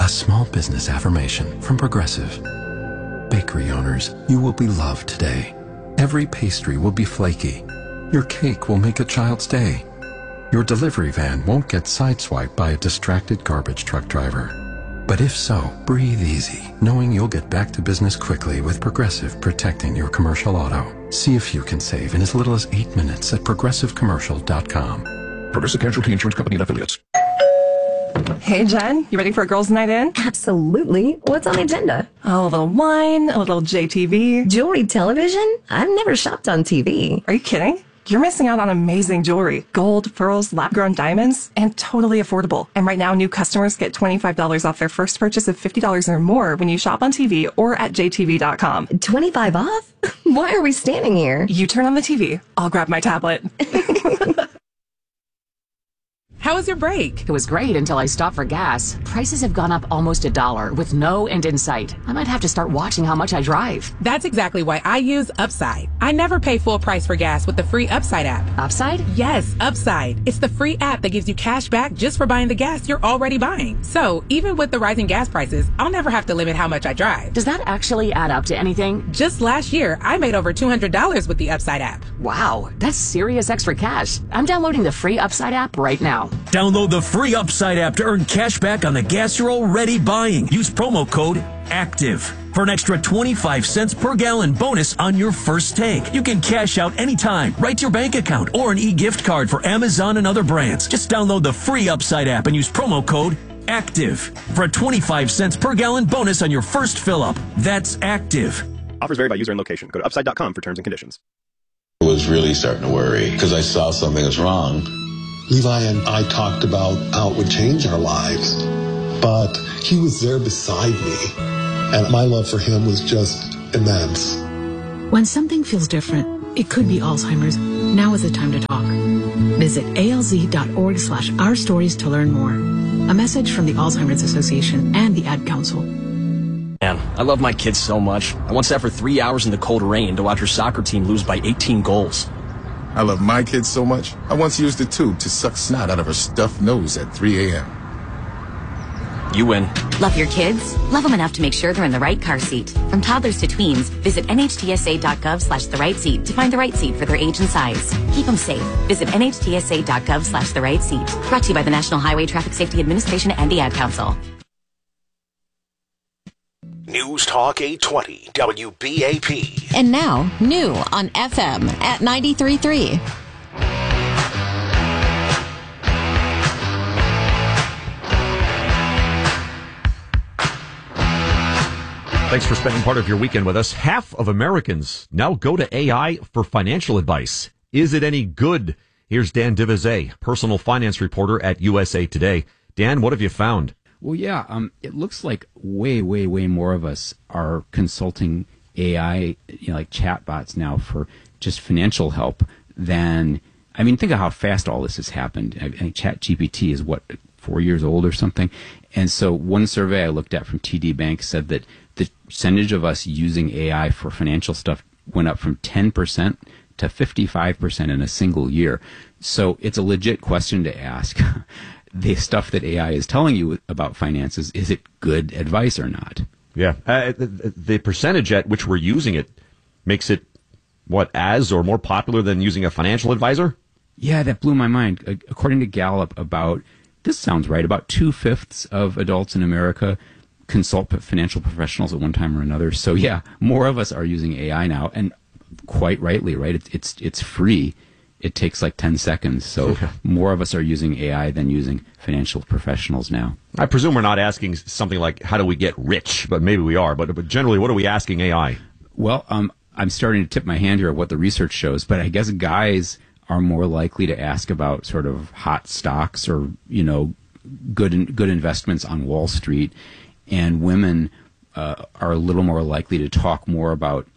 A small business affirmation from Progressive. Bakery owners, you will be loved today. Every pastry will be flaky. Your cake will make a child's day. Your delivery van won't get sideswiped by a distracted garbage truck driver. But if so, breathe easy, knowing you'll get back to business quickly with Progressive protecting your commercial auto. See if you can save in as little as 8 minutes at progressivecommercial.com. Progressive Casualty Insurance Company and Affiliates. Hey, Jen, you ready for a girls' night in? Absolutely. What's on the agenda? Oh, a little wine, a little JTV. Jewelry television? I've never shopped on TV. Are you kidding? You're missing out on amazing jewelry. Gold, pearls, lab-grown diamonds, and totally affordable. And right now, new customers get $25 off their first purchase of $50 or more when you shop on TV or at jtv.com. 25 off? Why are we standing here? You turn on the TV. I'll grab my tablet. How was your break? It was great until I stopped for gas. Prices have gone up almost $1 with no end in sight. I might have to start watching how much I drive. That's exactly why I use Upside. I never pay full price for gas with the free Upside app. Upside? Yes, Upside. It's the free app that gives you cash back just for buying the gas you're already buying. So even with the rising gas prices, I'll never have to limit how much I drive. Does that actually add up to anything? Just last year, I made over $200 with the Upside app. Wow, that's serious extra cash. I'm downloading the free Upside app right now. Download the free Upside app to earn cash back on the gas you're already buying. Use promo code ACTIVE for an extra 25 cents per gallon bonus on your first tank. You can cash out anytime, right to your bank account, or an e-gift card for Amazon and other brands. Just download the free Upside app and use promo code ACTIVE for a 25 cents per gallon bonus on your first fill-up. That's ACTIVE. Offers vary by user and location. Go to upside.com for terms and conditions. I was really starting to worry because I saw something was wrong. Levi and I talked about how it would change our lives, but he was there beside me, and my love for him was just immense. When something feels different, it could be Alzheimer's. Now is the time to talk. Visit alz.org/our stories to learn more. A message from the Alzheimer's Association and the Ad Council. Man, I love my kids so much. I once sat for 3 hours in the cold rain to watch her soccer team lose by 18 goals. I love my kids so much, I once used a tube to suck snot out of her stuffed nose at 3 a.m. You win. Love your kids? Love them enough to make sure they're in the right car seat. From toddlers to tweens, visit nhtsa.gov/the right seat to find the right seat for their age and size. Keep them safe. Visit nhtsa.gov/the right seat. Brought to you by the National Highway Traffic Safety Administration and the Ad Council. News Talk 820 WBAP. And now, new on FM at 93.3. Thanks for spending part of your weekend with us. Half of Americans now go to AI for financial advice. Is it any good? Here's Dan Divizet, personal finance reporter at USA Today. Dan, what have you found? Well, yeah, it looks like way more of us are consulting AI, like chatbots now for just financial help than, think of how fast all this has happened. I think ChatGPT is 4 years old or something. And so one survey I looked at from TD Bank said that the percentage of us using AI for financial stuff went up from 10% to 55% in a single year. So it's a legit question to ask. The stuff that AI is telling you about finances, is it good advice or not? Yeah. The percentage at which we're using it makes it, as or more popular than using a financial advisor? Yeah, that blew my mind. According to Gallup, this sounds right, about 2/5 of adults in America consult financial professionals at one time or another. So yeah, more of us are using AI now, and quite rightly, right? It's free. It takes like 10 seconds. So more of us are using AI than using financial professionals now. I presume we're not asking something like, how do we get rich? But maybe we are. But generally, what are we asking AI? Well, I'm starting to tip my hand here at what the research shows, but I guess guys are more likely to ask about sort of hot stocks or, good investments on Wall Street. And women are a little more likely to talk more about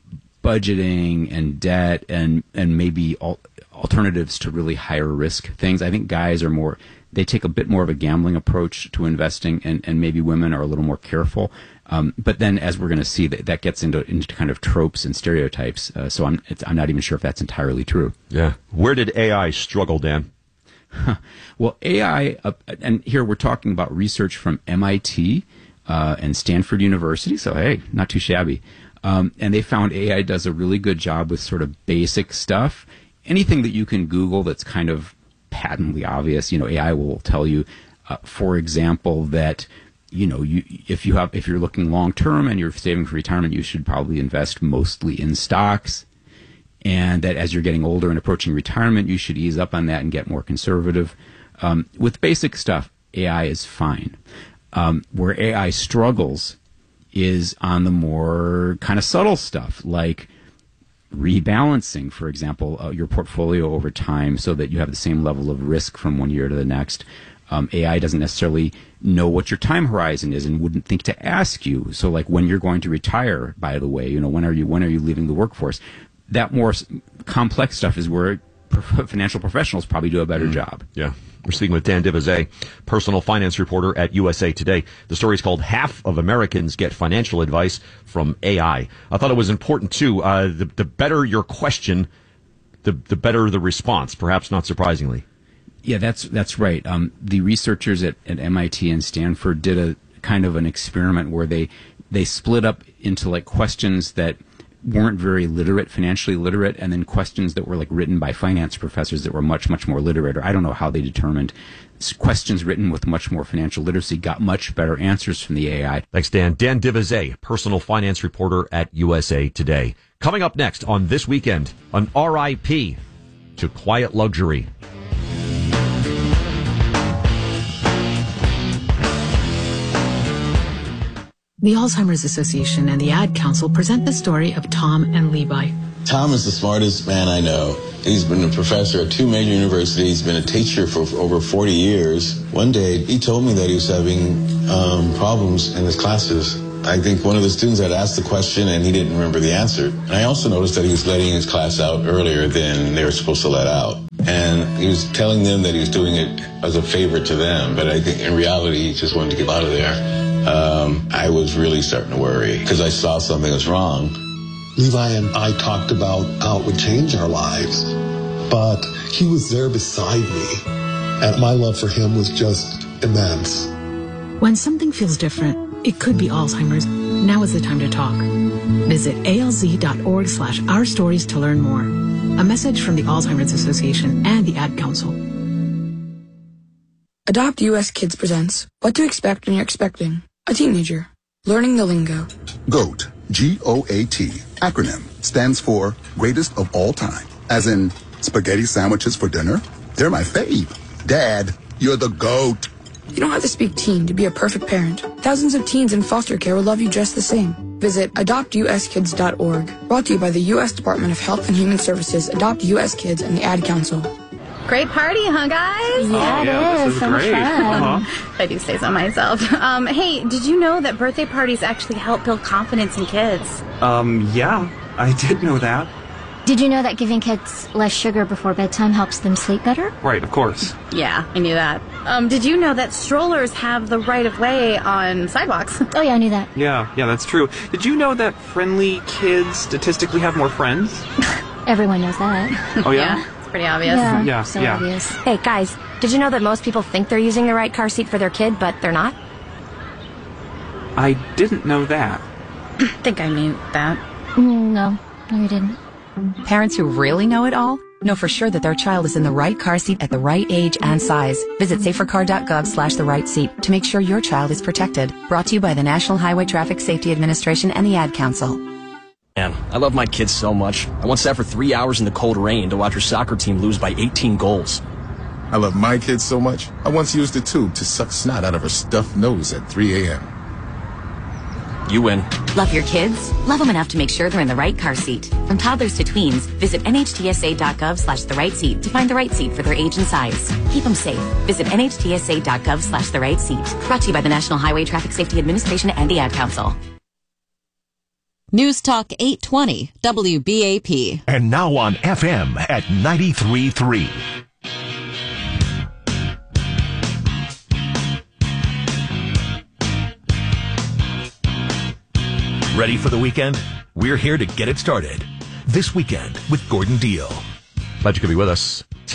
budgeting and debt and maybe alternatives to really higher risk things. I think guys are they take a bit more of a gambling approach to investing, and maybe women are a little more careful. But then, as we're going to see, that gets into kind of tropes and stereotypes. So I'm not even sure if that's entirely true. Yeah. Where did AI struggle, Dan? Well, AI, and here we're talking about research from MIT and Stanford University, so hey, not too shabby. And they found AI does a really good job with sort of basic stuff. Anything that you can Google that's kind of patently obvious, AI will tell you, for example, that if you're looking long term and you're saving for retirement, you should probably invest mostly in stocks. And that as you're getting older and approaching retirement, you should ease up on that and get more conservative. With basic stuff, AI is fine. Where AI struggles is on the more kind of subtle stuff, like rebalancing, for example, your portfolio over time so that you have the same level of risk from one year to the next. AI doesn't necessarily know what your time horizon is and wouldn't think to ask you. So like when you're going to retire, by the way, when are you leaving the workforce? That more complex stuff is where financial professionals probably do a better job. Yeah. We're speaking with Dan Divizet, personal finance reporter at USA Today. The story is called Half of Americans Get Financial Advice from AI. I thought it was important, too. The better your question, the better the response, perhaps not surprisingly. Yeah, that's right. The researchers at MIT and Stanford did a kind of an experiment where they split up into like questions that weren't very financially literate, and then questions that were like written by finance professors that were much, much more literate, or I don't know how they determined. Questions written with much more financial literacy got much better answers from the AI. Thanks, Dan. Dan Divizet, personal finance reporter at USA Today. Coming up next on This Weekend, an RIP to quiet luxury. The Alzheimer's Association and the Ad Council present the story of Tom and Levi. Tom is the smartest man I know. He's been a professor at 2 major universities, been a teacher for over 40 years. One day, he told me that he was having problems in his classes. I think one of the students had asked the question and he didn't remember the answer. And I also noticed that he was letting his class out earlier than they were supposed to let out. And he was telling them that he was doing it as a favor to them, but I think in reality, he just wanted to get out of there. I was really starting to worry because I saw something was wrong. Levi and I talked about how it would change our lives, but he was there beside me, and my love for him was just immense. When something feels different, it could be Alzheimer's. Now is the time to talk. Visit alz.org/ourstories to learn more. A message from the Alzheimer's Association and the Ad Council. Adopt US Kids presents What to Expect When You're Expecting a Teenager. Learning the lingo. GOAT, G-O-A-T, acronym, stands for Greatest of All Time. As in, spaghetti sandwiches for dinner? They're my fave. Dad, you're the GOAT. You don't have to speak teen to be a perfect parent. Thousands of teens in foster care will love you just the same. Visit adoptuskids.org. Brought to you by the U.S. Department of Health and Human Services, Adopt U.S. Kids, and the Ad Council. Great party, huh, guys? Yeah, it is. So much fun. I do say so myself. Hey, did you know that birthday parties actually help build confidence in kids? Yeah, I did know that. Did you know that giving kids less sugar before bedtime helps them sleep better? Right, of course. Yeah, I knew that. Did you know that strollers have the right of way on sidewalks? Oh, yeah, I knew that. Yeah, that's true. Did you know that friendly kids statistically have more friends? Everyone knows that. Oh, yeah? Pretty obvious. Yeah, so obvious. Hey, guys, did you know that most people think they're using the right car seat for their kid, but they're not? I didn't know that. I think I knew that. No, you didn't. Parents who really know it all know for sure that their child is in the right car seat at the right age and size. Visit safercar.gov/the right seat to make sure your child is protected. Brought to you by the National Highway Traffic Safety Administration and the Ad Council. Man, I love my kids so much. I once sat for 3 hours in the cold rain to watch her soccer team lose by 18 goals. I love my kids so much, I once used a tube to suck snot out of her stuffed nose at 3 a.m. You win. Love your kids? Love them enough to make sure they're in the right car seat. From toddlers to tweens, visit nhtsa.gov/the right seat to find the right seat for their age and size. Keep them safe. Visit nhtsa.gov/the right seat. Brought to you by the National Highway Traffic Safety Administration and the Ad Council. News Talk 820 WBAP. And now on FM at 93.3. Ready for the weekend? We're here to get it started. This Weekend with Gordon Deal. Glad you could be with us.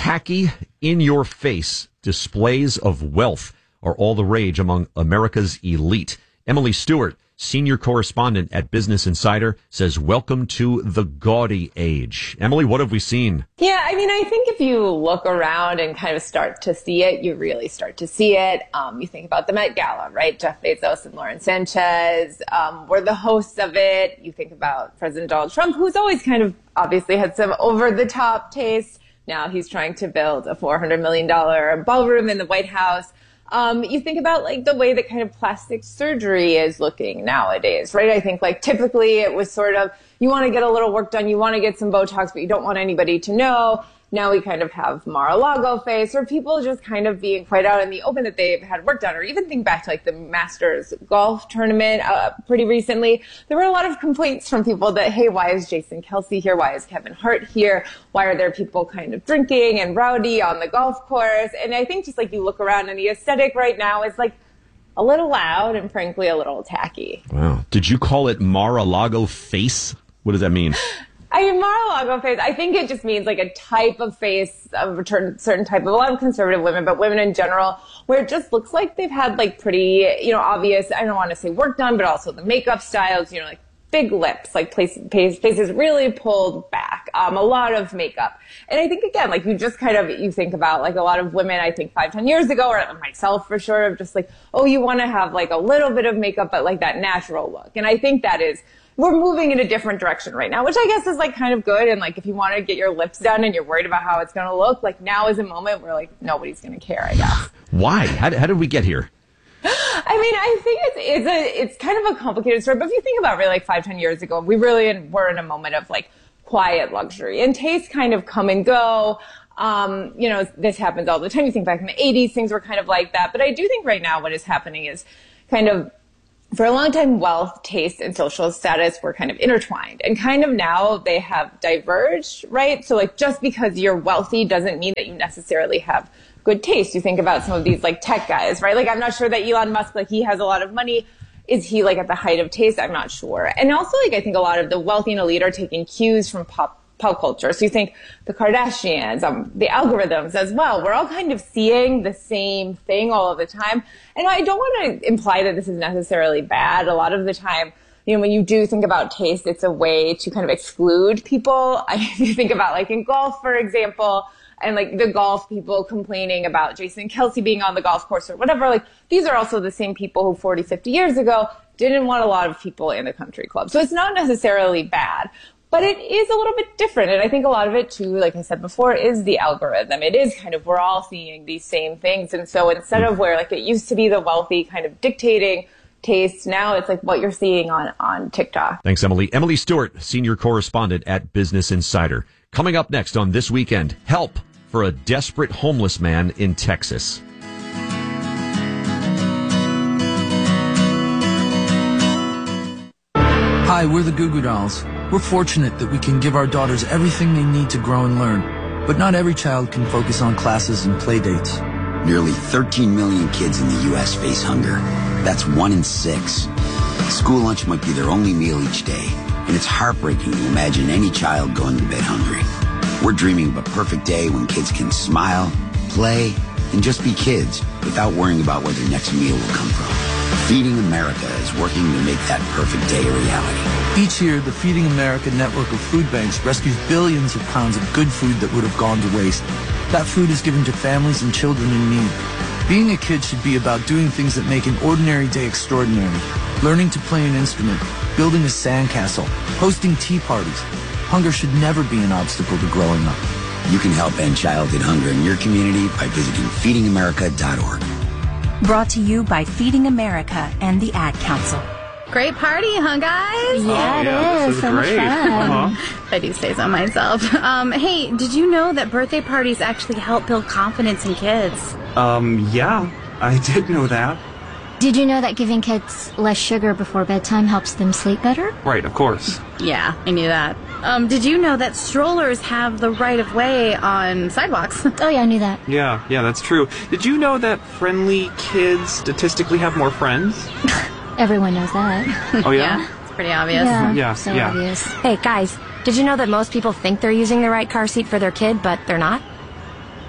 Tacky, in-your-face displays of wealth are all the rage among America's elite. Emily Stewart, senior correspondent at Business Insider, says, welcome to the gaudy age. Emily, what have we seen? Yeah, I mean, I think if you look around and kind of start to see it, you really start to see it. You think about the Met Gala, right? Jeff Bezos and Lauren Sanchez were the hosts of it. You think about President Donald Trump, who's always kind of obviously had some over-the-top taste. Now he's trying to build a $400 million ballroom in the White House. You think about like the way that kind of plastic surgery is looking nowadays, right? I think like typically it was sort of, you want to get a little work done, you want to get some Botox, but you don't want anybody to know. Now we kind of have Mar-a-Lago face, or people just kind of being quite out in the open that they've had work done, or even think back to like the Masters golf tournament pretty recently. There were a lot of complaints from people that, hey, why is Jason Kelce here? Why is Kevin Hart here? Why are there people kind of drinking and rowdy on the golf course? And I think just like you look around and the aesthetic right now is like a little loud and frankly a little tacky. Wow. Did you call it Mar-a-Lago face? What does that mean? I mean, Mar-a-Lago face, I think it just means like a type of face of a certain type of, a lot of conservative women, but women in general, where it just looks like they've had like pretty, obvious, I don't want to say work done, but also the makeup styles, like big lips, like faces really pulled back, a lot of makeup. And I think, again, like you think about like a lot of women, I think 5-10 years ago, or myself for sure, of just like, oh, you want to have like a little bit of makeup, but like that natural look. And I think we're moving in a different direction right now, which I guess is like kind of good. And like, if you want to get your lips done and you're worried about how it's going to look, like now is a moment where like nobody's going to care, I guess. Why? How did we get here? I mean, I think it's kind of a complicated story, but if you think about really like 5-10 years ago, we really were in a moment of like quiet luxury, and tastes kind of come and go. This happens all the time. You think back in the 80s, things were kind of like that. But I do think right now what is happening is kind of, for a long time, wealth, taste, and social status were kind of intertwined, and kind of now they have diverged, right? So like just because you're wealthy doesn't mean that you necessarily have good taste. You think about some of these like tech guys, right? Like I'm not sure that Elon Musk, like he has a lot of money. Is he like at the height of taste? I'm not sure. And also like I think a lot of the wealthy and elite are taking cues from pop culture. So you think the Kardashians, the algorithms as well. We're all kind of seeing the same thing all of the time. And I don't want to imply that this is necessarily bad. A lot of the time, when you do think about taste, it's a way to kind of exclude people. If you think about like in golf, for example, and like the golf people complaining about Jason Kelce being on the golf course or whatever, like these are also the same people who 40, 50 years ago didn't want a lot of people in the country club. So it's not necessarily bad. But it is a little bit different. And I think a lot of it, too, like I said before, is the algorithm. It is kind of, we're all seeing these same things. And so instead of where like it used to be the wealthy kind of dictating taste, now it's like what you're seeing on TikTok. Thanks, Emily. Emily Stewart, senior correspondent at Business Insider. Coming up next on This Weekend, help for a desperate homeless man in Texas. Hi, we're the Goo Goo Dolls. We're fortunate that we can give our daughters everything they need to grow and learn. But not every child can focus on classes and play dates. Nearly 13 million kids in the U.S. face hunger. That's 1 in 6. School lunch might be their only meal each day, and it's heartbreaking to imagine any child going to bed hungry. We're dreaming of a perfect day when kids can smile, play, and just be kids without worrying about where their next meal will come from. Feeding America is working to make that perfect day a reality. Each year, the Feeding America network of food banks rescues billions of pounds of good food that would have gone to waste. That food is given to families and children in need. Being a kid should be about doing things that make an ordinary day extraordinary. Learning to play an instrument, building a sandcastle, hosting tea parties. Hunger should never be an obstacle to growing up. You can help end childhood hunger in your community by visiting feedingamerica.org. Brought to you by Feeding America and the Ad Council. Great party, huh, guys? Yeah, this is great. I do say so myself. Hey, did you know that birthday parties actually help build confidence in kids? Yeah, I did know that. Did you know that giving kids less sugar before bedtime helps them sleep better? Right, of course. Yeah, I knew that. Did you know that strollers have the right of way on sidewalks? Oh, yeah, I knew that. Yeah, that's true. Did you know that friendly kids statistically have more friends? Everyone knows that. Oh, yeah? Yeah, it's pretty obvious. Yeah. Obvious. Hey, guys, did you know that most people think they're using the right car seat for their kid, but they're not?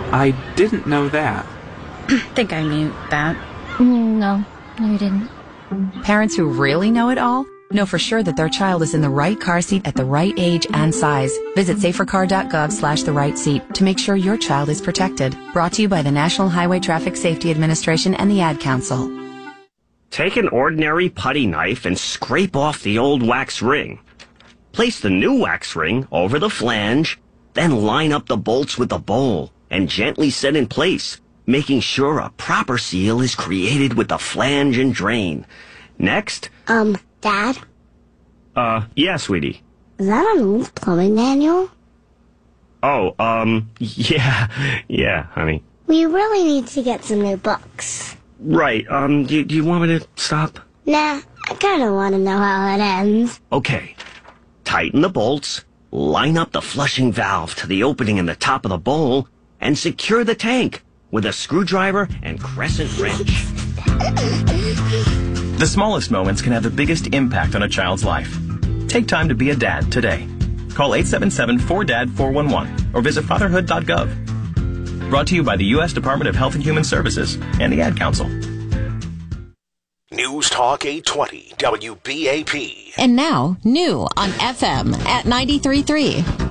I didn't know that. Think I knew that. No, you didn't. Parents who really know it all know for sure that their child is in the right car seat at the right age and size. Visit safercar.gov/the-right-seat to make sure your child is protected. Brought to you by the National Highway Traffic Safety Administration and the Ad Council. Take an ordinary putty knife and scrape off the old wax ring. Place the new wax ring over the flange, then line up the bolts with the bowl and gently set in place, making sure a proper seal is created with the flange and drain. Next. Dad? Yeah, sweetie. Is that an old plumbing manual? Oh, yeah, honey. We really need to get some new books. Right, do you want me to stop? Nah, I kinda wanna know how it ends. Okay. Tighten the bolts, line up the flushing valve to the opening in the top of the bowl, and secure the tank with a screwdriver and crescent wrench. The smallest moments can have the biggest impact on a child's life. Take time to be a dad today. Call 877-4DAD-411 or visit fatherhood.gov. Brought to you by the U.S. Department of Health and Human Services and the Ad Council. News Talk 820 WBAP. And now, new on FM at 93.3.